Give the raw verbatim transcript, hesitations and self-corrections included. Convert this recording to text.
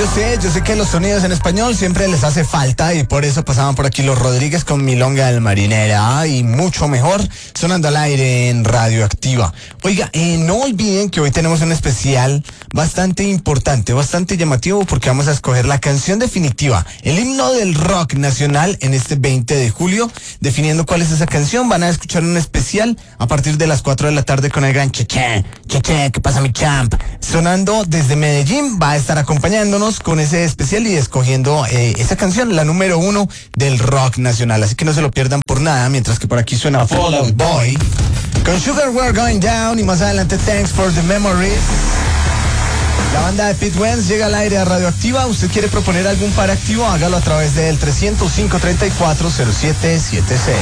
yo sé, yo sé que los sonidos en español siempre les hace falta y por eso pasaban por aquí los Rodríguez con Milonga del Marinera y mucho mejor sonando al aire en Radioactiva. Oiga, eh, no olviden que hoy tenemos un especial bastante importante, bastante llamativo porque vamos a escoger la canción definitiva, el himno del rock nacional en este veinte de julio. Definiendo cuál es esa canción, van a escuchar un especial a partir de las cuatro de la tarde con el gran Cheche, Cheche, ¿qué pasa mi champ? Sonando desde Medellín, va a estar acompañándonos con ese especial y escogiendo eh, esa canción, la número uno del rock nacional. Así que no se lo pierdan por nada, mientras que por aquí suena Fall Out Boy con Sugar We're Going Down y más adelante Thanks for the Memories. La banda de Pete Wentz llega al aire a Radioactiva. ¿Usted quiere proponer algún par activo? Hágalo a través del trescientos cinco, treinta y cuatro, cero siete setenta y seis.